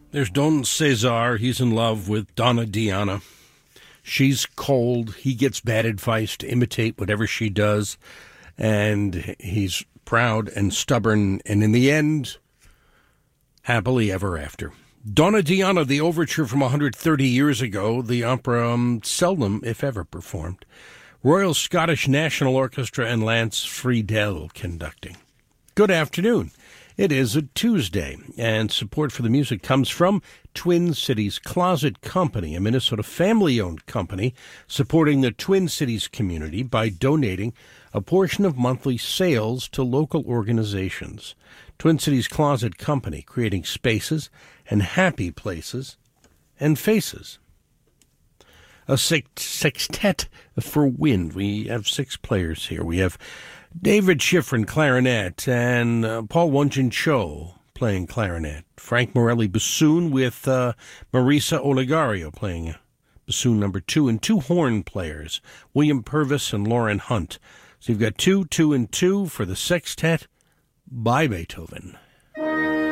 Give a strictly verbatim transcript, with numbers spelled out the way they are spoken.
There's Don Cesar. He's in love with Donna Diana. She's cold. He gets bad advice to imitate whatever she does. And he's proud and stubborn. And in the end, happily ever after. Donna Diana, the overture from one hundred thirty years ago. The opera um, seldom, if ever, performed. Royal Scottish National Orchestra and Lance Friedel conducting. Good afternoon. It is a Tuesday, and support for the music comes from Twin Cities Closet Company, a Minnesota family-owned company supporting the Twin Cities community by donating a portion of monthly sales to local organizations. Twin Cities Closet Company, creating spaces and happy places and faces. A sextet for wind. We have six players here. We have David Schifrin, clarinet, and uh, Paul Wonjin Cho playing clarinet. Frank Morelli, bassoon, with uh, Marisa Olegario playing bassoon number two, and two horn players, William Purvis and Lauren Hunt. So you've got two, two, and two for the sextet by Beethoven.